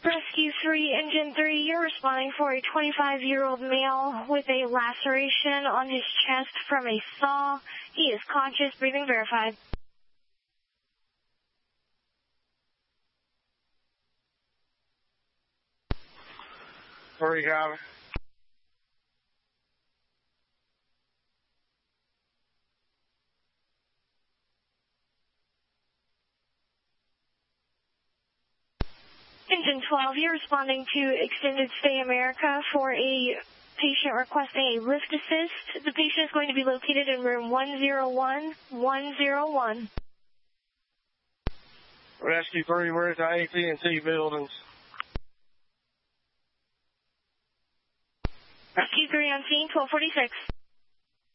Rescue 3, Engine 3, you're responding for a 25-year-old male with a laceration on his chest from a saw. He is conscious, breathing verified. Where are you driving? Engine 12, you're responding to Extended Stay America for a patient requesting a lift assist. The patient is going to be located in room 101-101. Rescue 3, where's the AT&T buildings? Rescue 3 on scene, 1246.